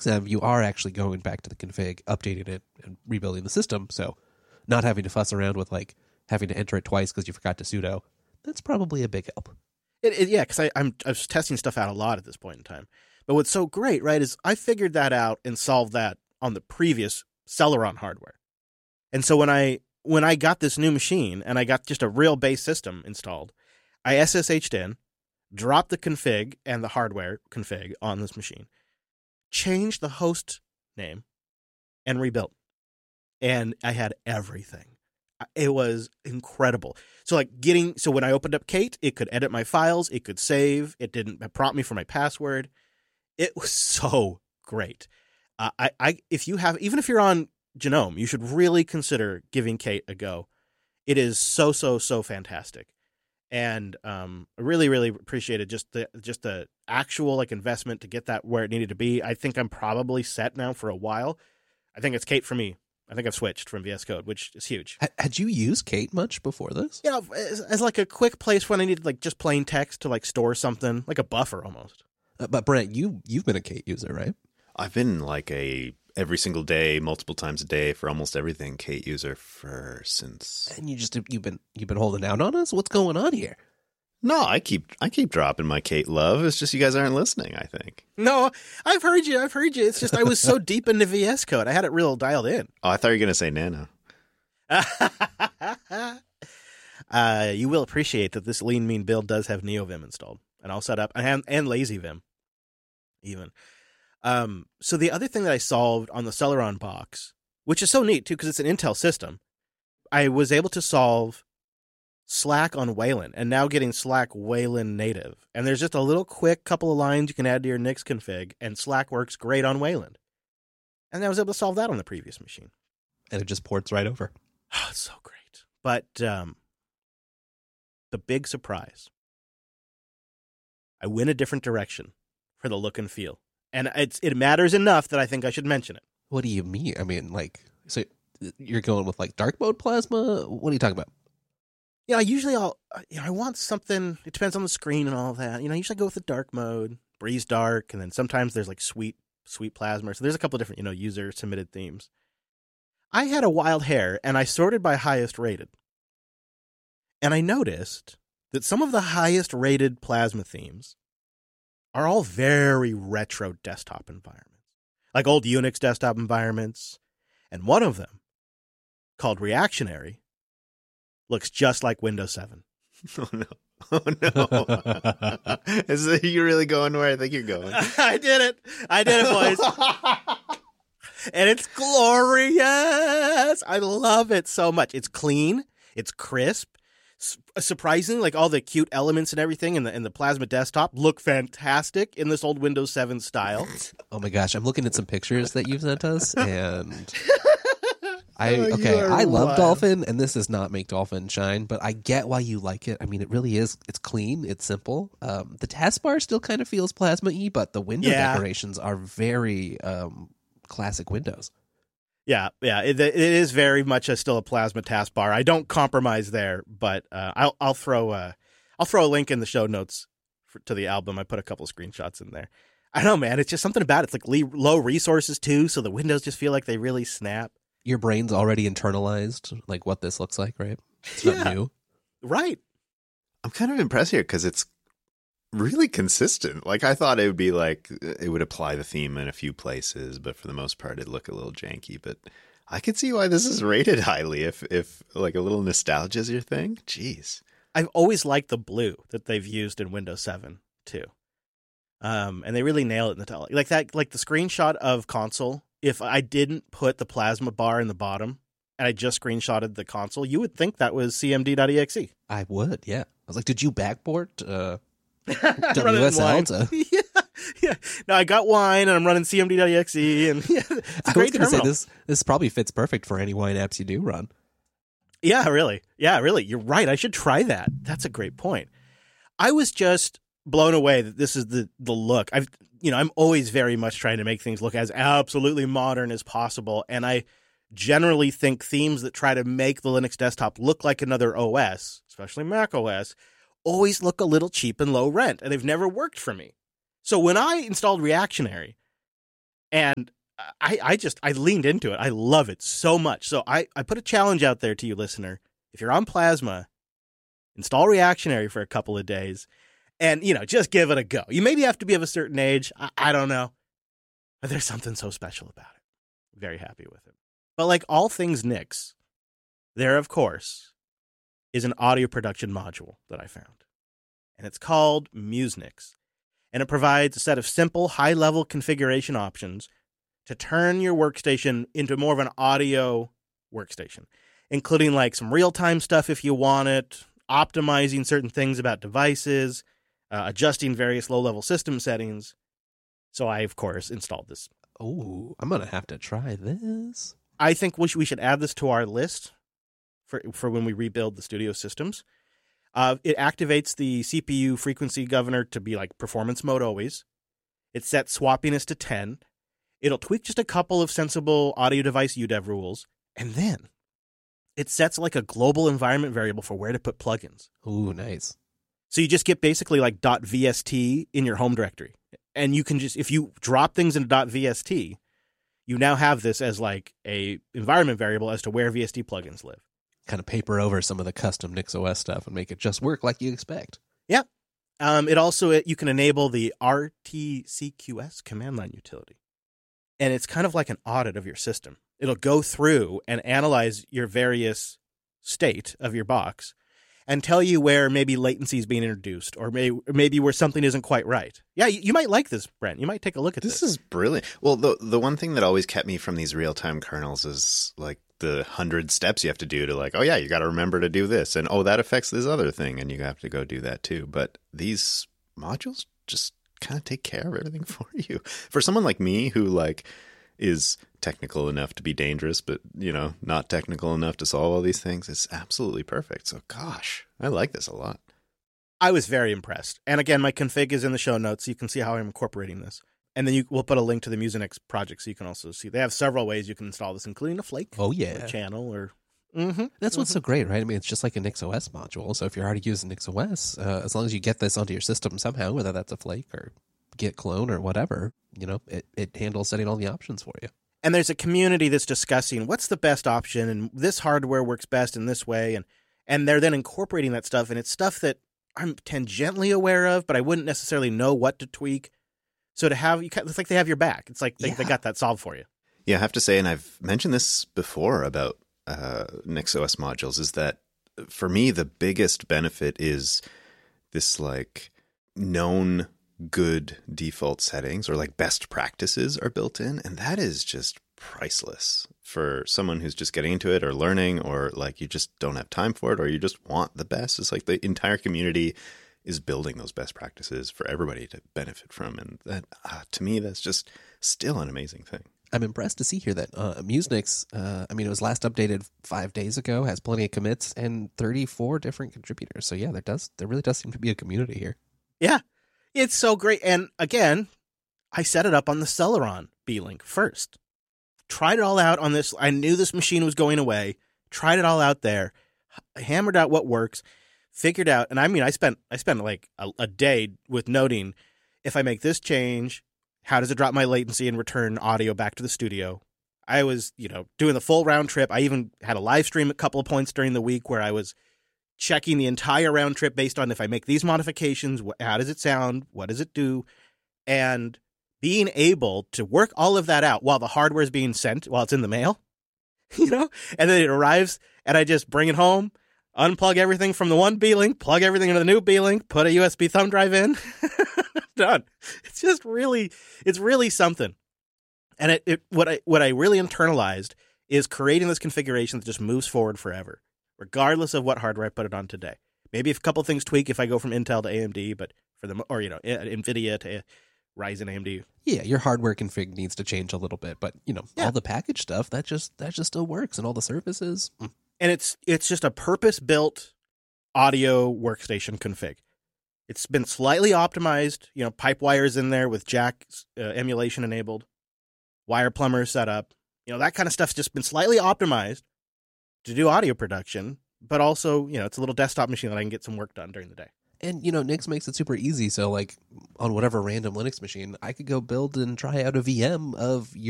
XM, you are actually going back to the config, updating it, and rebuilding the system. So not having to fuss around with like having to enter it twice because you forgot to sudo. That's probably a big help. Yeah, because I was testing stuff out a lot at this point in time. But what's so great, right, is I figured that out and solved that on the previous Celeron hardware. And so when I got this new machine and I got just a real base system installed, I SSH'd in, dropped the config and the hardware config on this machine, changed the host name, and rebuilt. And I had everything. It was incredible. So when I opened up Kate, it could edit my files, it could save, it didn't prompt me for my password. It was so great. Even if you're on GNOME, you should really consider giving Kate a go. It is so fantastic. And I really, really appreciated just the actual investment to get that where it needed to be. I think I'm probably set now for a while. I think it's Kate for me. I think I've switched from VS Code, which is huge. Had you used Kate much before this? Yeah, as a quick place when I needed just plain text to store something, like a buffer almost. But Brent, you've been a Kate user, right? I've been every single day, multiple times a day for almost everything Kate user since. And you've been holding out on us? What's going on here? No, I keep dropping my Kate love. It's just you guys aren't listening, I think. No, I've heard you. It's just I was so deep into VS Code. I had it real dialed in. Oh, I thought you were going to say Nano. You will appreciate that this lean mean build does have NeoVim installed and all set up, and LazyVim even. So the other thing that I solved on the Celeron box, which is so neat too because it's an Intel system, I was able to solve Slack on Wayland, and now getting Slack Wayland native. And there's just a little quick couple of lines you can add to your Nix config, and Slack works great on Wayland. And I was able to solve that on the previous machine. And it just ports right over. Oh, it's so great. But the big surprise, I went a different direction for the look and feel. And it matters enough that I think I should mention it. What do you mean? I mean, so you're going with dark mode plasma? What are you talking about? Yeah, usually I want something. It depends on the screen and all of that. I usually go with the dark mode, breeze dark, and then sometimes there's sweet plasma. So there's a couple of different user submitted themes. I had a wild hair, and I sorted by highest rated, and I noticed that some of the highest rated plasma themes are all very retro desktop environments, like old Unix desktop environments, and one of them, called Reactionary, looks just like Windows 7. Oh, no. Oh, no. Is you really going where I think you're going? I did it, boys. And it's glorious. I love it so much. It's clean. It's crisp. Surprisingly, all the cute elements and everything in the Plasma desktop look fantastic in this old Windows 7 style. Oh, my gosh. I'm looking at some pictures that you've sent us, and... I love wild. Dolphin, and this does not make Dolphin shine, but I get why you like it. I mean, it really is. It's clean. It's simple. The taskbar still kind of feels Plasma-y, but the window decorations are very classic Windows. Yeah. It is very much still a Plasma taskbar. I don't compromise there, but I'll throw a link in the show notes to the album. I put a couple of screenshots in there. I don't know, man. It's just something about it. It's low resources too, so the windows just feel like they really snap. Your brain's already internalized what this looks like, right? It's not new. Right. I'm kind of impressed here because it's really consistent. I thought it would be it would apply the theme in a few places, but for the most part it'd look a little janky. But I could see why this is rated highly if a little nostalgia is your thing. Jeez. I've always liked the blue that they've used in Windows 7 too. And they really nail it in the title. The screenshot of console. If I didn't put the Plasma bar in the bottom and I just screenshotted the console, you would think that was cmd.exe. I would, yeah. I was like, did you backport WSL to... Yeah. No, I got wine and I'm running cmd.exe. And it's a great terminal. I was going to say, this probably fits perfect for any wine apps you do run. Yeah, really. You're right. I should try that. That's a great point. I was just blown away that this is the look. I'm always very much trying to make things look as absolutely modern as possible. And I generally think themes that try to make the Linux desktop look like another OS, especially Mac OS, always look a little cheap and low rent. And they've never worked for me. So when I installed Reactionary, And I leaned into it. I love it so much. So I put a challenge out there to you, listener. If you're on Plasma, install Reactionary for a couple of days and, just give it a go. You maybe have to be of a certain age. I don't know. But there's something so special about it. Very happy with it. But like all things Nix, there, of course, is an audio production module that I found. And it's called MuseNix. And it provides a set of simple, high-level configuration options to turn your workstation into more of an audio workstation, including like some real-time stuff if you want it, optimizing certain things about devices, adjusting various low-level system settings. So I, of course, installed this. Oh, I'm going to have to try this. I think we should add this to our list for when we rebuild the studio systems. It activates the CPU frequency governor to be like performance mode always. It sets swappiness to 10. It'll tweak just a couple of sensible audio device UDEV rules. And then it sets like a global environment variable for where to put plugins. Ooh, nice. So you just get basically like .vst in your home directory. And you can just, if you drop things into .vst, you now have this as like a environment variable as to where VST plugins live. Kind of paper over some of the custom NixOS stuff and make it just work like you expect. Yeah. It also, you can enable the RTCQS command line utility. And it's kind of like an audit of your system. It'll go through and analyze your various state of your box and tell you where maybe latency is being introduced or maybe where something isn't quite right. Yeah, you might like this, Brent. You might take a look at this. This is brilliant. Well, the one thing that always kept me from these real-time kernels is like the 100 steps you have to do to like, oh yeah, you got to remember to do this. And oh, that affects this other thing. And you have to go do that too. But these modules just kind of take care of everything for you. For someone like me who like is technical enough to be dangerous, but not technical enough to solve all these things, it's absolutely perfect. So gosh, I like this a lot. I was very impressed. And again, my config is in the show notes, so you can see how I'm incorporating this. And then we'll put a link to the MuseNix project so you can also see. They have several ways you can install this, including a Flake. Oh, yeah. Or channel or... That's what's so great, right? I mean, it's just like a NixOS module. So if you're already using NixOS, as long as you get this onto your system somehow, whether that's a Flake or Git clone or whatever, it handles setting all the options for you. And there's a community that's discussing what's the best option and this hardware works best in this way. And they're then incorporating that stuff. And it's stuff that I'm tangentially aware of, but I wouldn't necessarily know what to tweak. So to have, it's like they have your back. It's like they got that solved for you. Yeah, I have to say, and I've mentioned this before about NixOS modules, is that for me, the biggest benefit is this like known good default settings or like best practices are built in. And that is just priceless for someone who's just getting into it or learning, or like you just don't have time for it, or you just want the best. It's like the entire community is building those best practices for everybody to benefit from. And that, to me, that's just still an amazing thing. I'm impressed to see here that MuseNix, it was last updated 5 days ago, has plenty of commits and 34 different contributors. So yeah, there really does seem to be a community here. Yeah, it's so great. And again, I set it up on the Celeron B-Link first. Tried it all out on this. I knew this machine was going away. Tried it all out there. Hammered out what works. Figured out, and I spent like a day with noting, if I make this change, how does it drop my latency and return audio back to the studio? I was, doing the full round trip. I even had a live stream a couple of points during the week where I was checking the entire round trip based on if I make these modifications, how does it sound? What does it do? And being able to work all of that out while the hardware is being sent, while it's in the mail, and then it arrives and I just bring it home, unplug everything from the one B-Link, plug everything into the new B-Link, put a USB thumb drive in, done. It's just really, it's really something. And what I really internalized is creating this configuration that just moves forward forever, regardless of what hardware I put it on today. Maybe if a couple things tweak if I go from Intel to AMD, but NVIDIA to Ryzen AMD. Yeah, your hardware config needs to change a little bit, but all the package stuff that just still works, and all the services. And it's just a purpose-built audio workstation config. It's been slightly optimized, pipe wires in there with jack emulation enabled, wire plumber set up, that kind of stuff's just been slightly optimized to do audio production, but also, it's a little desktop machine that I can get some work done during the day. And, Nix makes it super easy. So, like, on whatever random Linux machine, I could go build and try out a VM of